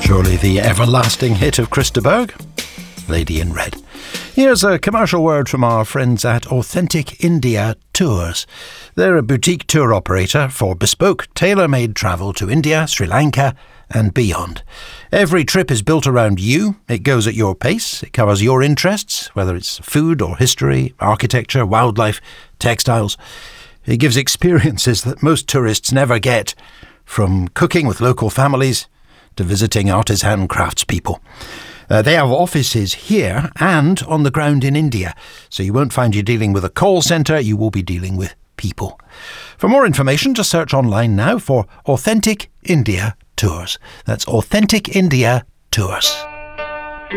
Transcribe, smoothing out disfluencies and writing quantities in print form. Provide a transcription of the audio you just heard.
Surely the everlasting hit of Chris de Burgh, Lady in Red. Here's a commercial word from our friends at Authentic India Tours. They're a boutique tour operator for bespoke, tailor-made travel to India, Sri Lanka and beyond. Every trip is built around you. It goes at your pace. It covers your interests, whether it's food or history, architecture, wildlife, textiles. It gives experiences that most tourists never get, from cooking with local families to visiting artisan craftspeople. They have offices here and on the ground in India, so you won't find you dealing with a call centre, you will be dealing with people. For more information, just search online now for Authentic India Tours. That's Authentic India Tours.